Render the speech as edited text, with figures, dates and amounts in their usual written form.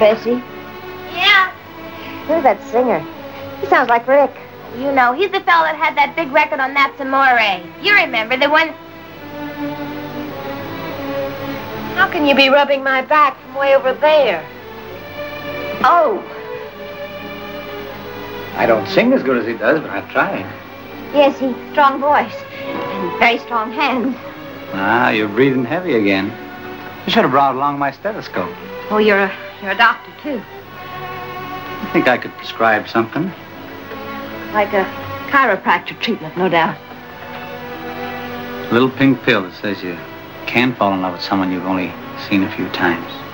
Bessie? Yeah? Who's that singer? He sounds like Rick. You know, he's the fellow that had that big record on Naps Amore. You remember, the one... How can you be rubbing my back from way over there? Oh. I don't sing as good as he does, but I've tried. Yes, he's strong voice. And very strong hands. Ah, you're breathing heavy again. You should have brought along my stethoscope. Oh, you're a doctor, too. I think I could prescribe something. Like a chiropractor treatment, no doubt. A little pink pill that says you can fall in love with someone you've only seen a few times.